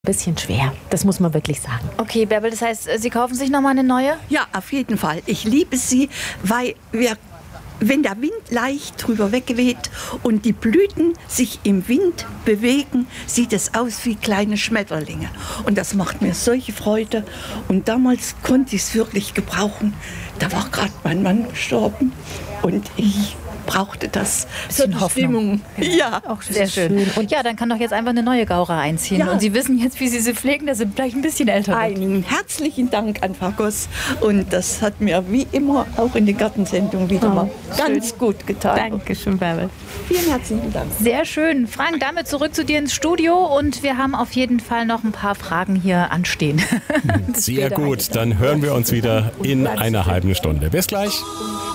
Bisschen schwer, das muss man wirklich sagen. Okay, Bärbel, das heißt, Sie kaufen sich nochmal eine neue? Ja, auf jeden Fall. Ich liebe sie, weil wenn der Wind leicht drüber wegweht und die Blüten sich im Wind bewegen, sieht es aus wie kleine Schmetterlinge. Und das macht mir solche Freude. Und damals konnte ich es wirklich gebrauchen. Da war gerade mein Mann gestorben und ich brauchte das für die Stimmung. Ja, auch sehr schön. Und ja, dann kann doch jetzt einfach eine neue Gaura einziehen. Ja. Und Sie wissen jetzt, wie Sie sie pflegen, dass sie vielleicht ein bisschen älter wird. Einen herzlichen Dank an Frau Goss. Und das hat mir wie immer auch in der Gartensendung wieder mal ganz gut getan. Dankeschön, Bärbel. Vielen herzlichen Dank. Sehr schön. Frank, damit zurück zu dir ins Studio. Und wir haben auf jeden Fall noch ein paar Fragen hier anstehen. Sehr gut, dann hören wir uns wieder in einer halben Stunde. Bis gleich.